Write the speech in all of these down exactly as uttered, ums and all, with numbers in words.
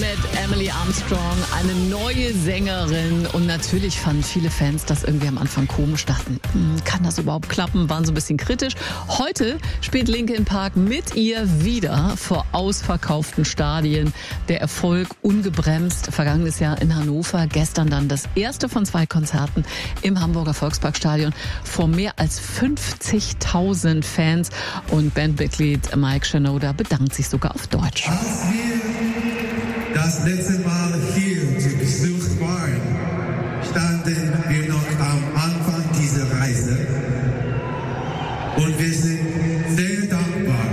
mit Emily Armstrong, eine neue Sängerin. Und natürlich fanden viele Fans das irgendwie am Anfang komisch, dachten, hm, kann das überhaupt klappen, waren so ein bisschen kritisch. Heute spielt Linkin Park mit ihr wieder vor ausverkauften Stadien. Der Erfolg ungebremst. Vergangenes Jahr in Hannover, gestern dann das erste von zwei Konzerten im Hamburger Volksparkstadion vor mehr als fünfzigtausend Fans. Und Bandmitglied Mike Shinoda bedankt sich sogar auf Deutsch. Als wir das letzte Mal hier zu Besuch waren, standen wir noch am Anfang dieser Reise. Und wir sind sehr dankbar.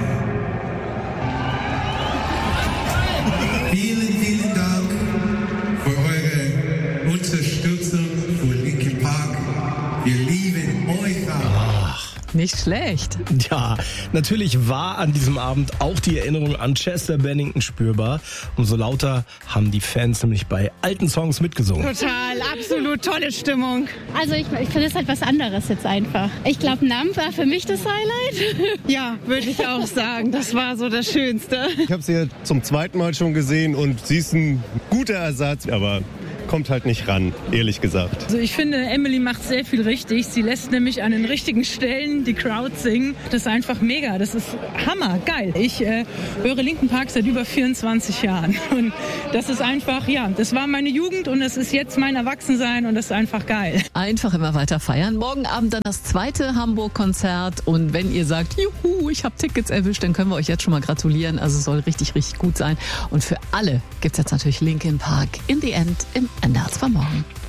Vielen, vielen Dank für eure Unterstützung für Linkin Park. Wir lieben euch auch. Nicht schlecht. Ja, natürlich war an diesem Abend auch die Erinnerung an Chester Bennington spürbar. Umso lauter haben die Fans nämlich bei alten Songs mitgesungen. Total, absolut tolle Stimmung. Also ich, ich finde es halt was anderes jetzt einfach. Ich glaube, Numb war für mich das Highlight. Ja, würde ich auch sagen. Das war so das Schönste. Ich habe sie ja zum zweiten Mal schon gesehen und sie ist ein guter Ersatz, aber kommt halt nicht ran, ehrlich gesagt. Also ich finde, Emily macht sehr viel richtig. Sie lässt nämlich an den richtigen Stellen die Crowd singen. Das ist einfach mega. Das ist Hammer, geil. Ich äh, höre Linkin Park seit über vierundzwanzig Jahren. Und das ist einfach, ja, das war meine Jugend und das ist jetzt mein Erwachsensein und das ist einfach geil. Einfach immer weiter feiern. Morgen Abend dann das zweite Hamburg-Konzert. Und wenn ihr sagt, juhu, ich habe Tickets erwischt, dann können wir euch jetzt schon mal gratulieren. Also es soll richtig, richtig gut sein. Und für alle gibt es jetzt natürlich Linkin Park in the End im N D R zwei Morgen.